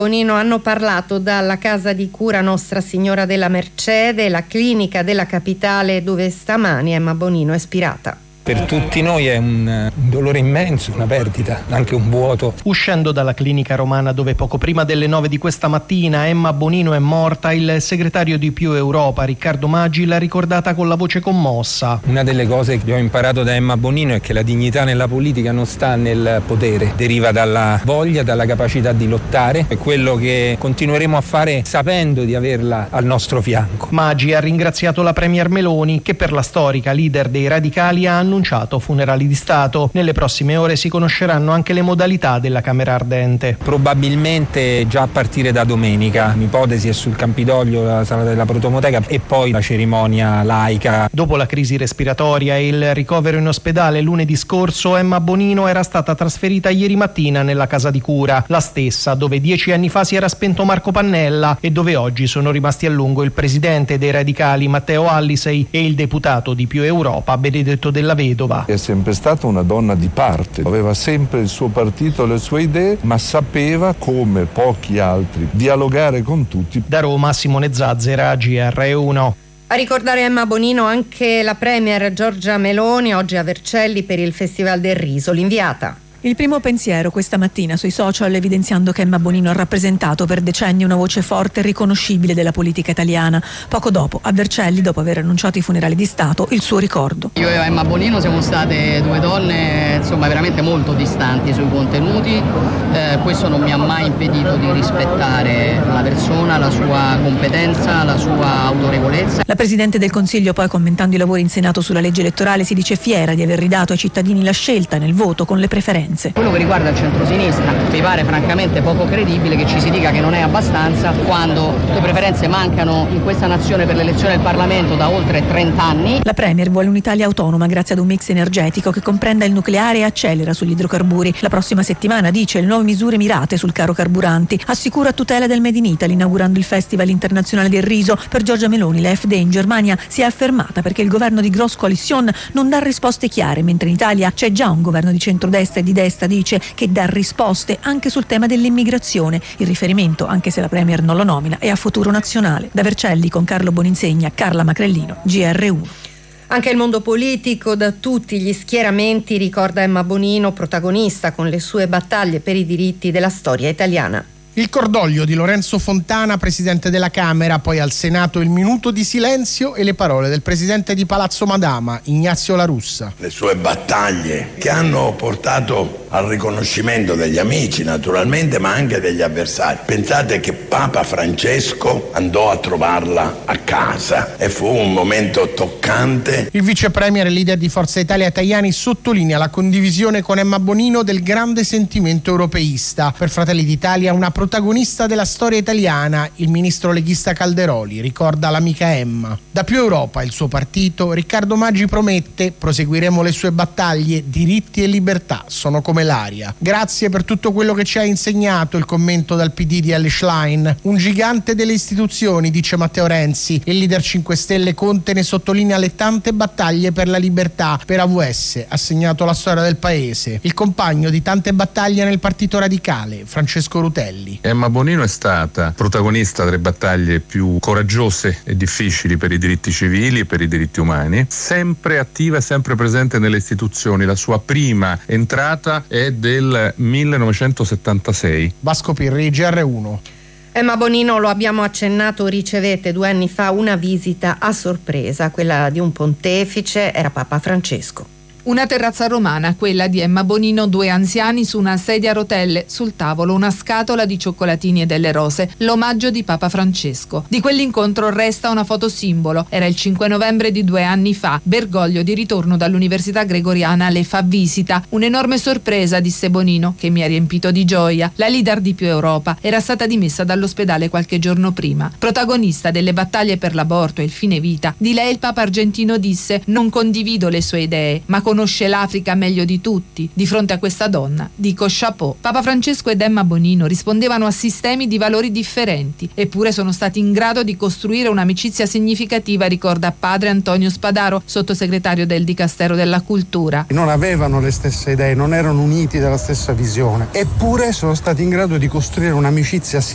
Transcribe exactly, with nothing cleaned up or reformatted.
Bonino hanno parlato dalla casa di cura Nostra Signora della Mercede, la clinica della capitale dove stamani Emma Bonino è spirata. Per tutti noi è un dolore immenso, una perdita, anche un vuoto. Uscendo dalla clinica romana dove poco prima delle nove di questa mattina Emma Bonino è morta, il segretario di Più Europa, Riccardo Maggi, l'ha ricordata con la voce commossa. Una delle cose che ho imparato da Emma Bonino è che la dignità nella politica non sta nel potere, deriva dalla voglia, dalla capacità di lottare. È quello che continueremo a fare sapendo di averla al nostro fianco. Maggi ha ringraziato la premier Meloni che per la storica leader dei radicali ha annunciato funerali di Stato. Nelle prossime ore si conosceranno anche le modalità della Camera Ardente. Probabilmente già a partire da domenica. L'ipotesi è sul Campidoglio, la sala della Protomoteca, e poi la cerimonia laica. Dopo la crisi respiratoria e il ricovero in ospedale lunedì scorso, Emma Bonino era stata trasferita ieri mattina nella casa di cura, la stessa dove dieci anni fa si era spento Marco Pannella e dove oggi sono rimasti a lungo il presidente dei radicali Matteo Allisei e il deputato di Più Europa Benedetto Della Vedova. È sempre stata una donna di parte, aveva sempre il suo partito, le sue idee, ma sapeva, come pochi altri, dialogare con tutti. Da Roma, Simone Zazzera, G R uno. A ricordare Emma Bonino anche la premier Giorgia Meloni, oggi a Vercelli per il Festival del Riso, l'inviata. Il primo pensiero questa mattina sui social evidenziando che Emma Bonino ha rappresentato per decenni una voce forte e riconoscibile della politica italiana. Poco dopo, a Vercelli, dopo aver annunciato i funerali di Stato, il suo ricordo. Io e Emma Bonino siamo state due donne insomma veramente molto distanti sui contenuti, eh, questo non mi ha mai impedito di rispettare la persona, la sua competenza, la sua autorevolezza. La Presidente del Consiglio poi, commentando i lavori in Senato sulla legge elettorale, si dice fiera di aver ridato ai cittadini la scelta nel voto con le preferenze. Quello che riguarda il centrosinistra mi pare francamente poco credibile che ci si dica che non è abbastanza quando le preferenze mancano in questa nazione per l'elezione del Parlamento da oltre trenta anni. La Premier vuole un'Italia autonoma grazie ad un mix energetico che comprenda il nucleare e accelera sugli idrocarburi. La prossima settimana, dice, le nuove misure mirate sul caro carburanti. Assicura tutela del Made in Italy inaugurando il Festival internazionale del riso. Per Giorgia Meloni la F D in Germania si è affermata perché il governo di Großkoalition non dà risposte chiare, mentre in Italia c'è già un governo di centrodestra e di destra, dice, che dà risposte anche sul tema dell'immigrazione. Il riferimento, anche se la Premier non lo nomina, è a Futuro Nazionale. Da Vercelli con Carlo Boninsegna, Carla Macrellino, G R uno. Anche il mondo politico, da tutti gli schieramenti, ricorda Emma Bonino, protagonista con le sue battaglie per i diritti della storia italiana. Il cordoglio di Lorenzo Fontana, presidente della Camera, poi al Senato il minuto di silenzio e le parole del presidente di Palazzo Madama, Ignazio La Russa. Le sue battaglie che hanno portato al riconoscimento degli amici naturalmente, ma anche degli avversari. Pensate che Papa Francesco andò a trovarla a casa e fu un momento toccante. Il vice premier e leader di Forza Italia Tajani sottolinea la condivisione con Emma Bonino del grande sentimento europeista. Per Fratelli d'Italia una protagonista della storia italiana, il ministro leghista Calderoli, ricorda l'amica Emma. Da Più Europa, il suo partito, Riccardo Maggi promette: proseguiremo le sue battaglie, diritti e libertà sono come l'aria. Grazie per tutto quello che ci ha insegnato, il commento dal P D di Elly Schlein. Un gigante delle istituzioni, dice Matteo Renzi. Il leader cinque Stelle Conte ne sottolinea le tante battaglie per la libertà. Per A V S ha segnato la storia del paese. Il compagno di tante battaglie nel partito radicale, Francesco Rutelli. Emma Bonino è stata protagonista delle battaglie più coraggiose e difficili per i diritti civili e per i diritti umani, sempre attiva e sempre presente nelle istituzioni. La sua prima entrata è del millenovecentosettantasei. Vasco Pirri, G R uno. Emma Bonino, lo abbiamo accennato, ricevette due anni fa una visita a sorpresa, quella di un pontefice, era Papa Francesco. Una terrazza romana, quella di Emma Bonino, due anziani su una sedia a rotelle, sul tavolo una scatola di cioccolatini e delle rose, l'omaggio di Papa Francesco. Di quell'incontro resta una foto simbolo. Era il cinque novembre di due anni fa. Bergoglio, di ritorno dall'Università Gregoriana, le fa visita. Un'enorme sorpresa, disse Bonino, che mi ha riempito di gioia. La leader di Più Europa era stata dimessa dall'ospedale qualche giorno prima. Protagonista delle battaglie per l'aborto e il fine vita, di lei il Papa argentino disse: non condivido le sue idee, ma conosce l'Africa meglio di tutti. Di fronte a questa donna dico chapeau. Papa Francesco ed Emma Bonino rispondevano a sistemi di valori differenti, eppure sono stati in grado di costruire un'amicizia significativa, ricorda padre Antonio Spadaro, sottosegretario del Dicastero della Cultura. Non avevano le stesse idee, non erano uniti dalla stessa visione, eppure sono stati in grado di costruire un'amicizia